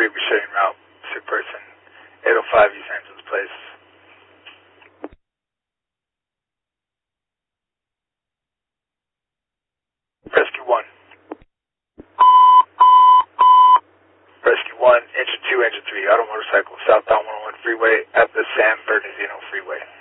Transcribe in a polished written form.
restraining route. Sick person. 805 East Angeles Place. Rescue 1. Rescue 1, engine 2, engine 3, auto motorcycle, southbound 101 freeway at the San Bernardino freeway.